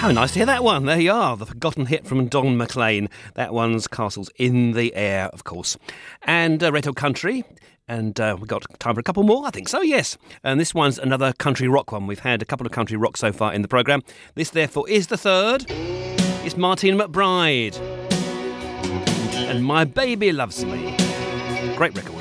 How nice to hear that one. There you are, the forgotten hit from Don McLean. That one's Castles in the Air, of course. And Red Hill Country. And we've got time for a couple more, I think so, yes. And this one's another country rock one. We've had a couple of country rock so far in the programme. This, therefore, is the third. It's Martine McBride. And My Baby Loves Me. Great record.